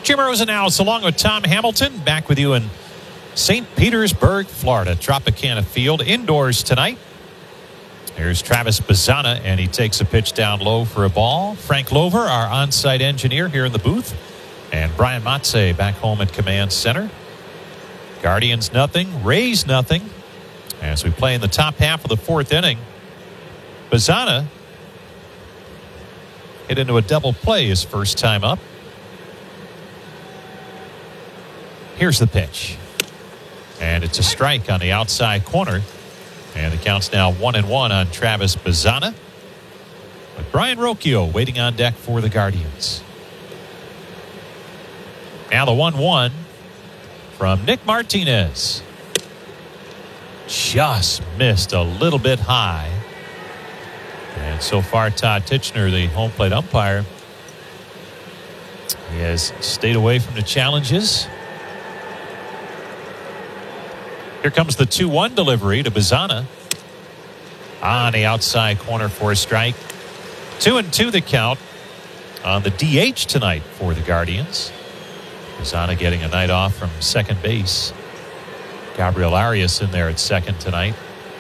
Jim Rosenhaus along with Tom Hamilton back with you in St. Petersburg, Florida. Tropicana Field indoors tonight. Here's Travis Bazzana, and he takes a pitch down low for a ball. Frank Lover, our on-site engineer here in the booth. And Brian Matze back home at command center. Guardians nothing, Rays nothing. As we play in the top half of the fourth inning, Bazzana hit into a double play his first time up. Here's the pitch. And it's a strike on the outside corner. And the count's now 1-1 on Travis Bazzana. With Brian Rocchio waiting on deck for the Guardians. Now the 1-1 from Nick Martinez. Just missed a little bit high. And so far, Todd Tichenor, the home plate umpire, he has stayed away from the challenges. Here comes the 2-1 delivery to Bazzana. On the outside corner for a strike. 2-2 the count on the DH tonight for the Guardians. Bazzana getting a night off from second base. Gabriel Arias in there at second tonight.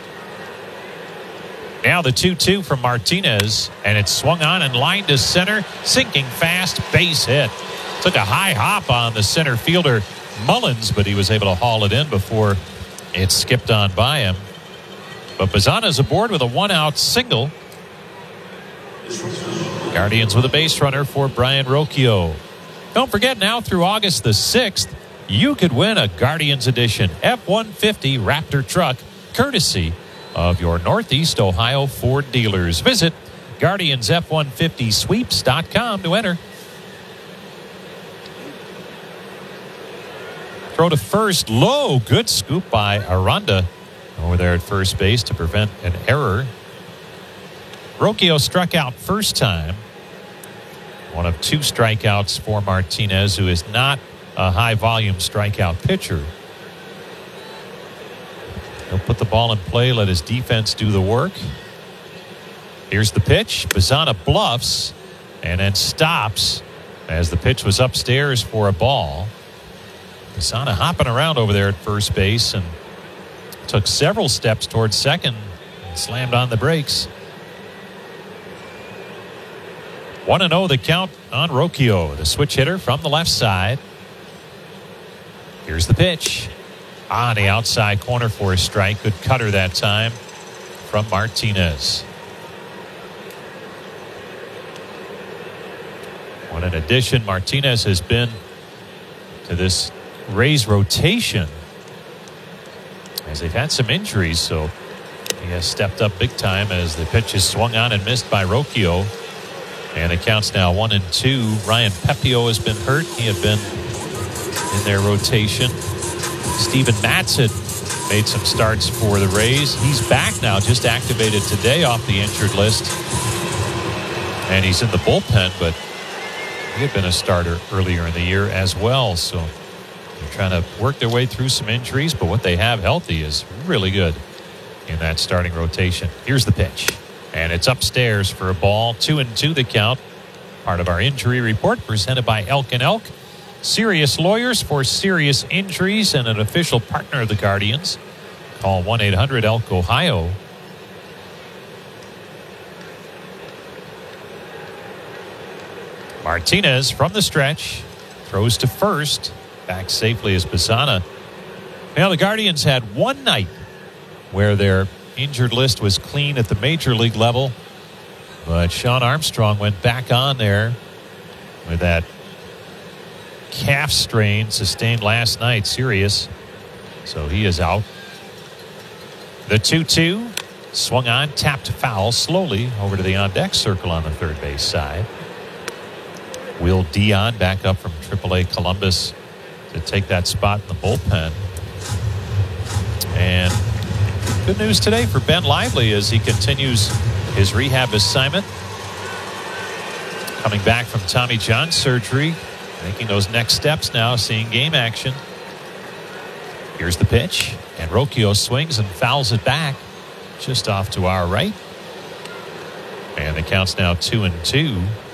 Now the 2-2 from Martinez, and it's swung on and lined to center. Sinking fast, base hit. Took a high hop on the center fielder Mullins, but he was able to haul it in before it skipped on by him. But Bazzana's aboard with a one-out single. Guardians with a base runner for Brian Rocchio. Don't forget, now through August the 6th, you could win a Guardians Edition F-150 Raptor truck, courtesy of your Northeast Ohio Ford dealers. Visit GuardiansF150Sweeps.com to enter. Throw to first, low. Good scoop by Aranda over there at first base to prevent an error. Rocchio struck out first time. One of two strikeouts for Martinez, who is not a high-volume strikeout pitcher. He'll put the ball in play, let his defense do the work. Here's the pitch. Bazzana bluffs and then stops as the pitch was upstairs for a ball. Bazzana hopping around over there at first base and took several steps towards second and slammed on the brakes. 1-0 the count on Rocchio, the switch hitter from the left side. Here's the pitch. On the outside corner for a strike. Good cutter that time from Martinez. What an addition Martinez has been to this Rays rotation, as they've had some injuries, so he has stepped up big time as the pitch is swung on and missed by Rocchio. And it counts now 1-2. Ryan Pepio has been hurt. He had been in their rotation. Steven Matz had made some starts for the Rays. He's back now, just activated today off the injured list. And he's in the bullpen, but he had been a starter earlier in the year as well. So they're trying to work their way through some injuries, but what they have healthy is really good in that starting rotation. Here's the pitch. And it's upstairs for a ball. 2-2 the count. Part of our injury report presented by Elk & Elk. Serious lawyers for serious injuries and an official partner of the Guardians. Call 1-800-ELK-OHIO. Martinez from the stretch. Throws to first. Back safely as Bazzana. Now the Guardians had one night where their injured list was clean at the major league level, but Sean Armstrong went back on there with that calf strain sustained last night, serious, so he is out. The 2-2 swung on, tapped foul slowly over to the on-deck circle on the third base side. Will Dion back up from AAA Columbus to take that spot in the bullpen. And good news today for Ben Lively as he continues his rehab assignment. Coming back from Tommy John surgery, making those next steps now, seeing game action. Here's the pitch, and Rocchio swings and fouls it back just off to our right. And the count's now 2-2.